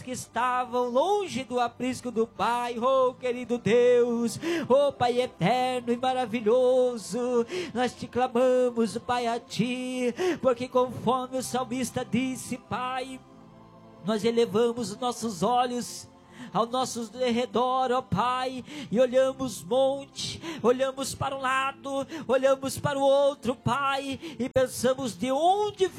que estavam longe do aprisco do Pai. Oh, querido Deus, oh Pai eterno e maravilhoso, nós te clamamos, Pai, a Ti, porque conforme o salmista disse, Pai, nós elevamos os nossos olhos ao nosso redor, ó Pai, e olhamos monte, olhamos para um lado, olhamos para o outro, Pai, e pensamos de onde